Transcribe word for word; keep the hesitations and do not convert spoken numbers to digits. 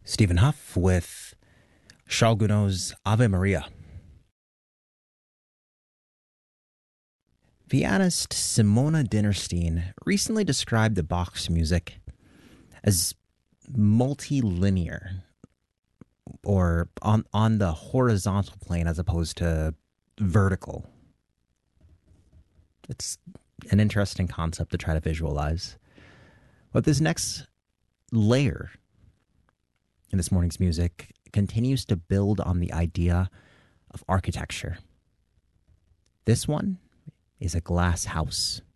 Stephen Huff with Charles Gounod's Ave Maria. Pianist Simona Dinnerstein recently described the Bach's music as multilinear, or on, on the horizontal plane as opposed to vertical. It's an interesting concept to try to visualize. But this next layer in this morning's music continues to build on the idea of architecture. This one is a glass house.